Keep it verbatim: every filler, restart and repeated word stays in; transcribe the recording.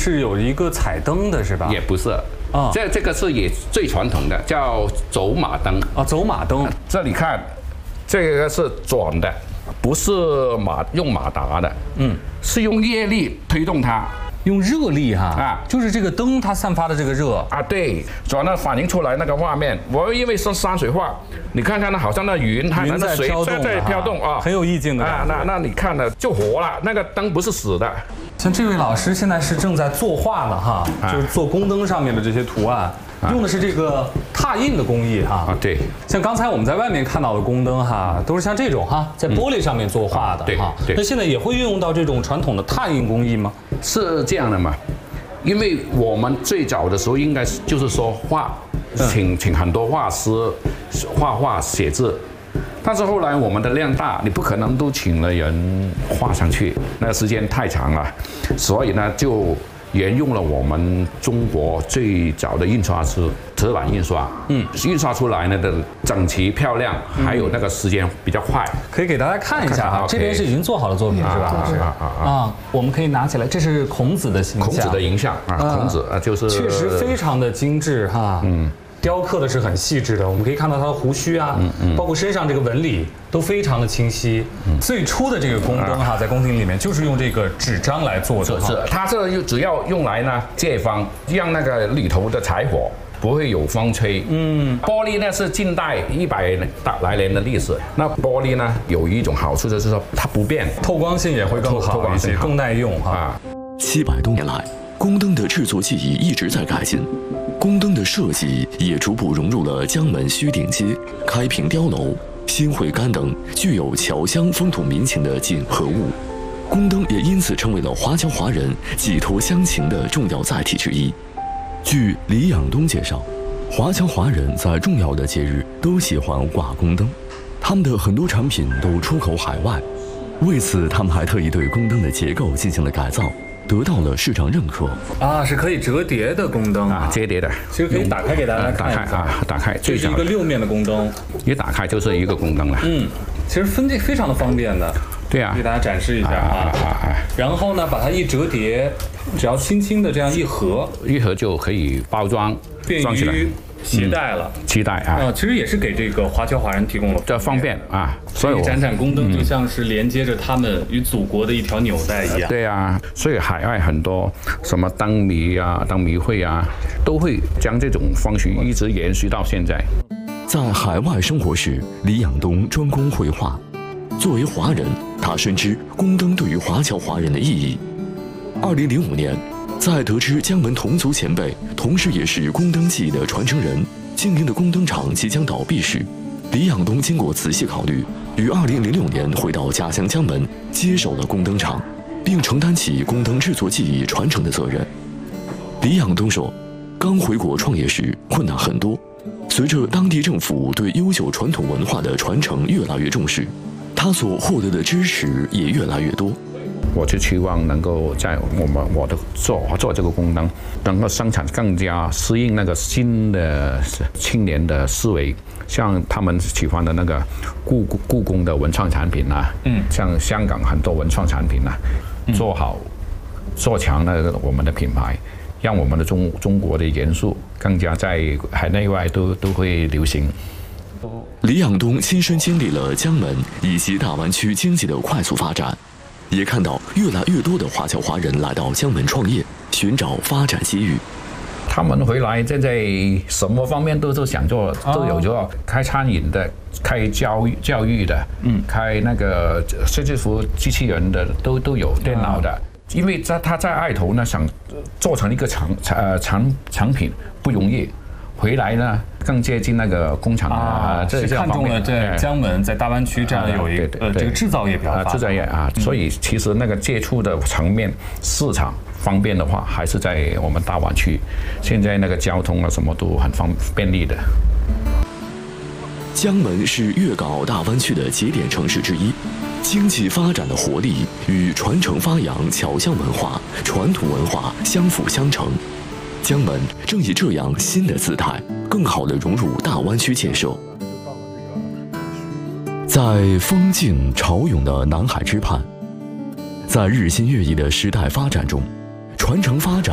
是有一个彩灯的，是吧？ 也不是。 啊，这这个是也最传统的，叫走马灯啊，走马灯。 这里看，这个是转的，不是马用马达的，嗯，是用热力推动它， 用热力哈啊， 就是这个灯它散发的这个热啊，对，转了反映出来那个画面。我因为是山水画，你看看它好像那云，它云在飘动， 在飘动啊， 很有意境的啊。那那你看了就活了，那个灯不是死的。 像这位老师现在是正在作画了哈，啊、就是做宫灯上面的这些图案，啊、用的是这个拓印的工艺哈。 啊，对。 像刚才我们在外面看到的宫灯哈，都是像这种哈，在玻璃上面作画的、 嗯、 哈。 对。 那现在也会运用到这种传统的拓印工艺吗？ 是这样的嘛，因为我们最早的时候应该是就是说画，请、嗯、请很多画师画画写字。 但是后来我们的量大，你不可能都请了人画上去，那个时间太长了，所以呢就沿用了我们中国最早的印刷师纸板印刷，嗯，印刷出来呢的整齐漂亮，还有那个时间比较快。 可以给大家看一下哈，这边是已经做好的作品是吧？ 是啊啊啊，我们可以拿起来，这是孔子的形象， 孔子的形象啊，孔子啊就是确实非常的精致哈，嗯。 雕刻的是很细致的，我们可以看到他的胡须啊，嗯嗯、包括身上这个纹理都非常的清晰。嗯、最初的这个宫灯哈，在宫廷里面就是用这个纸张来做的， 是它这又只要用来呢借方，让那个里头的柴火不会有风吹。嗯，玻璃呢是近代一百来年的历史，那玻璃呢有一种好处就是说它不变， 透光性也会更好一些，更耐用哈。 七百多年来，宫灯的制作技艺一直在改进。 宫灯的设计也逐步融入了江门虚顶街、开平碉楼、新会干等具有侨乡风土民情的锦和物，宫灯也因此成为了华侨华人寄托乡情的重要载体之一。据李养东介绍，华侨华人在重要的节日都喜欢挂宫灯，他们的很多产品都出口海外，为此他们还特意对宫灯的结构进行了改造。 得到了市场认可啊，是可以折叠的宫灯啊，折叠的， 其实可以打开给大家看一下啊，打开， 这是一个六面的宫灯， 一打开就是一个宫灯了。 嗯，其实分这非常的方便的， 对啊， 给大家展示一下啊，然后呢，把它一折叠，只要轻轻的这样一合， 一合就可以包装， 便于携带了， 携带啊， 啊，其实也是给这个华侨华人提供了这方便啊， 所以展展宫灯就像是连接着他们与祖国的一条纽带一样。 对啊，所以海外很多什么灯谜啊、灯谜会啊，都会将这种风俗一直延续到现在。 在海外生活时，李养东专攻绘画。作为华人，他深知宫灯对于华侨华人的意义。二零零五年。 在得知江门同族前辈，同时也是宫灯技艺的传承人，经营的宫灯厂即将倒闭时，李养东经过仔细考虑，于二零零六年回到家乡江门，接手了宫灯厂，并承担起宫灯制作技艺传承的责任。李养东说，刚回国创业时困难很多，随着当地政府对优秀传统文化的传承越来越重视，他所获得的支持也越来越多。 我就期望能够在我们我的做做这个宫灯，能够生产更加适应那个新的青年的思维，像他们喜欢的那个故故宫的文创产品啊，嗯，像香港很多文创产品啊，做好做强那个我们的品牌，让我们的中中国的元素更加在海内外都都会流行。 李养东亲身经历了江门以及大湾区经济的快速发展。 也看到越来越多的华侨华人来到江门创业，寻找发展机遇。 他们回来现在什么方面都都想做，都有做开餐饮的，开教育教育的，嗯，开那个设计服机器人的都都有，电脑的。因为在他在爱头呢，想做成一个产呃产产品不容易。 回来呢，更接近那个工厂啊，是看中了在江门，在大湾区这样有一个呃这个制造业比较发制造业啊，所以其实那个接触的层面市场方便的话，还是在我们大湾区。现在那个交通啊什么都很方便利的。 江门是粤港澳大湾区的节点城市之一，经济发展的活力与传承发扬侨乡文化、传统文化相辅相成。 江门正以这样新的姿态，更好地融入大湾区建设。在风静潮涌的南海之畔，在日新月异的时代发展中，传承发展